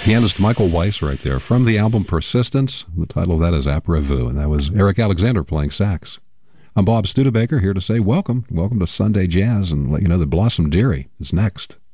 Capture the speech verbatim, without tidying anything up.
Pianist Michael Weiss right there from the album Persistence. The title of that is Après Vous, and that was Eric Alexander playing sax. I'm Bob Studebaker, here to say welcome. Welcome to Sunday Jazz, and let you know that Blossom Dearie is next.